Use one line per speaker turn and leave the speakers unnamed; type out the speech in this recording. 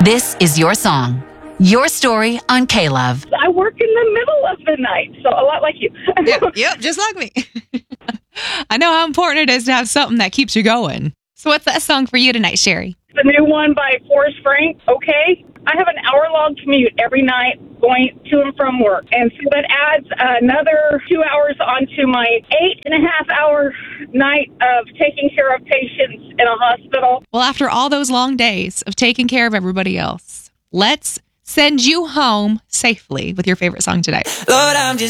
This is your song, your story on K-Love.
I work in the middle of the night, so a lot like you.
Yep, just like me. I know how important it is to have something that keeps you going. So what's that song for you tonight, Sherry?
The new one by Forrest Frank, Okay. I have an hour-long commute every night going to and from work. And so that adds another 2 hours onto my 8.5-hour night of taking care of patients in a hospital.
Well, after all those long days of taking care of everybody else, let's send you home safely with your favorite song today.
Lord, I'm just